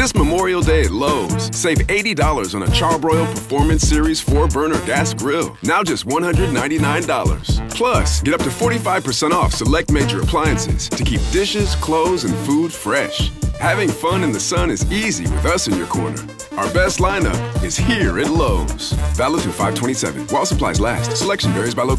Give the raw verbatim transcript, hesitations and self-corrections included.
This Memorial Day at Lowe's, save eighty dollars on a Charbroil Performance Series four burner gas grill. Now just one hundred ninety-nine dollars. Plus, get up to forty-five percent off select major appliances to keep dishes, clothes, and food fresh. Having fun in the sun is easy with us in your corner. Our best lineup is here at Lowe's. Valid through five twenty-seven. While supplies last. Selection varies by location.